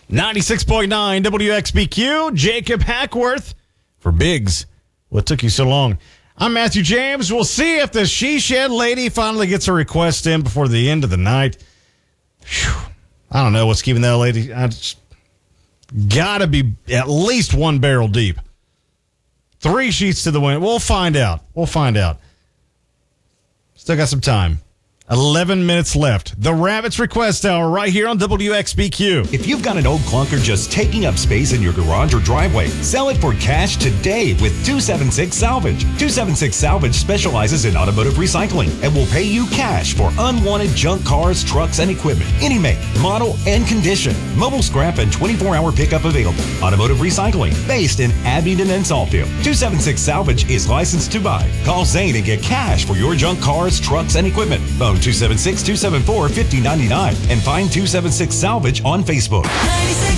96.9 WXBQ, Jacob Hackworth for Biggs. What took you so long? I'm Matthew James. We'll see if the She Shed lady finally gets a request in before the end of the night. Whew. I don't know what's keeping that lady. Gotta be at least one barrel deep. 3 sheets to the wind. We'll find out. Still got some time. 11 minutes left. The Rabbits Request Hour right here on WXBQ. If you've got an old clunker just taking up space in your garage or driveway, sell it for cash today with 276 Salvage. 276 Salvage specializes in automotive recycling and will pay you cash for unwanted junk cars, trucks, and equipment. Any make, model, and condition. Mobile scrap and 24-hour pickup available. Automotive recycling based in Abingdon and Saltville. 276 Salvage is licensed to buy. Call Zane and get cash for your junk cars, trucks, and equipment. Phone 276-274-5099 and find 276 Salvage on Facebook.